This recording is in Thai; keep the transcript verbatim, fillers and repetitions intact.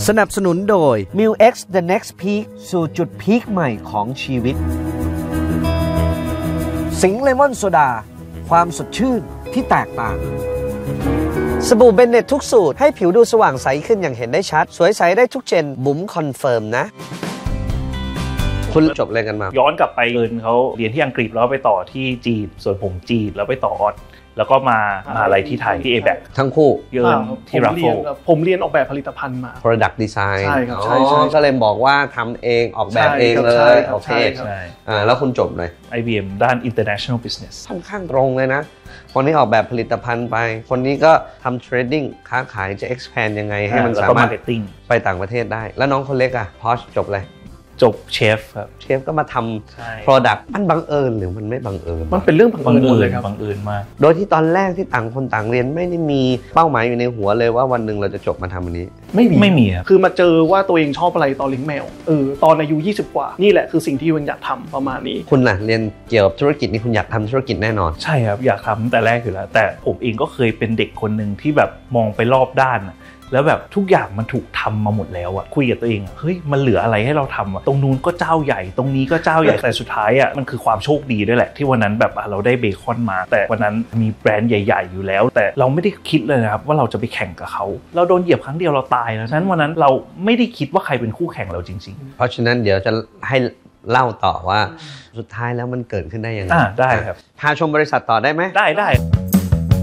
สนับสนุนโดย มิล เอ็กซ์ The Next Peak สู่จุดพีคใหม่ของชีวิตสิงห์เลมอนโซดาความสดชื่นที่แตกต่างสบู่เบนเน็ตทุกสูตรให้ผิวดูสว่างใสขึ้นอย่างเห็นได้ชัดสวยใสได้ทุกเจนบุ๋มคอนเฟิร์มนะคุณจบเรียนกันมาย้อนกลับไปเอิญเขาเรียนที่อังกฤษแล้วไปต่อที่จีนส่วนผมจีนแล้วไปต่อออดแล้วก็มามาอะไรที่ไทยที่ เอ แบคทั้งคู่เยินที่รัฟโฟผมเรียนออกแบบผลิตภัณฑ์มา Product Design ใช่ครับใช่ใช่ก็เลยบอกว่าทำเองออกแบบเองเลยโอเคอ่าแล้วคุณจบเลยไอ บี เอ็ม ด้าน International Business ค่อนข้างตรงเลยนะคนนี้ออกแบบผลิตภัณฑ์ไปคนนี้ก็ทำ Trading ค้าขายจะ expand ยังไงให้มันสามารถไปต่างประเทศได้แล้วน้องคนเล็กอ่ะพอชจบเลยจบเชฟครับเชฟก็มาทำ product มันบังเอิญหรือมันไม่บังเอิญมันเป็นเรื่องบังเอิญหมดเลยครับบังเอิญมากโดยที่ตอนแรกที่ต่างคนต่างเรียนไม่ได้มีเป้าหมายอยู่ในหัวเลยว่าวันหนึ่งเราจะจบมาทำอันนี้ไม่มีไม่มีครับคือมาเจอว่าตัวเองชอบอะไรตอนเลี้ยงแมวเออตอนอายุยี่สิบกว่านี่แหละคือสิ่งที่มันอยากทำประมาณนี้คุณล่ะเรียนเกี่ยวกับธุรกิจนี่คุณอยากทำธุรกิจแน่นอนใช่ครับอยากทำแต่แรกอยู่แล้วแต่ผมเองก็เคยเป็นเด็กคนหนึ่งที่แบบมองไปรอบด้านแล้วแบบทุกอย่างมันถูกทำมาหมดแล้วอะคุยกับตัวเองเฮ้ยมันเหลืออะไรให้เราทำอะตรงนู้นก็เจ้าใหญ่ตรงนี้ก็เจ้าใหญ่ แต่สุดท้ายอะมันคือความโชคดีด้วยแหละที่วันนั้นแบบเราได้เบคอนมาแต่วันนั้นมีแบรนด์ใหญ่ๆอยู่แล้วแต่เราไม่ได้คิดเลยนะครับว่าเราจะไปแข่งกับเขาเราโดนเหยียบครั้งเดียวเราตายแล้วฉะนั้นวันนั้นเราไม่ได้คิดว่าใครเป็นคู่แข่งเราจริงๆเพราะฉะนั้นเดี๋ยวจะให้เล่าต่อว่าสุดท้ายแล้วมันเกิดขึ้นได้ยังไงอ่าได้ครับพาชมบริษัทต่อได้ไหมได้ได้